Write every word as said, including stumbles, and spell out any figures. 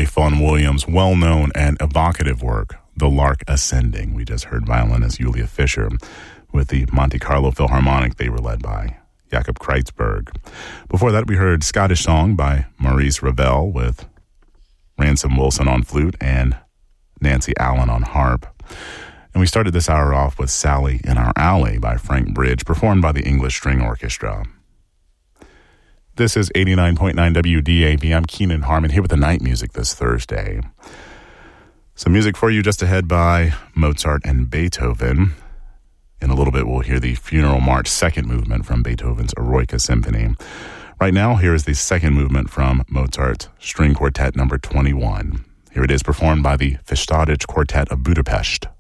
Vaughan Williams' well-known and evocative work, The Lark Ascending. We just heard violinist Julia Fischer with the Monte Carlo Philharmonic. They were led by Jakob Kreitzberg. Before that, we heard Scottish Song by Maurice Ravel with Ransom Wilson on flute and Nancy Allen on harp. And we started this hour off with Sally in Our Alley by Frank Bridge, performed by the English String Orchestra. This is eighty-nine point nine W D A V. I'm Keenan Harmon here with the night music this Thursday. Some music for you just ahead by Mozart and Beethoven. In a little bit, we'll hear the Funeral March second movement from Beethoven's Eroica Symphony. Right now, here is the second movement from Mozart's String Quartet number twenty-one. Here it is performed by the Festadich Quartet of Budapest.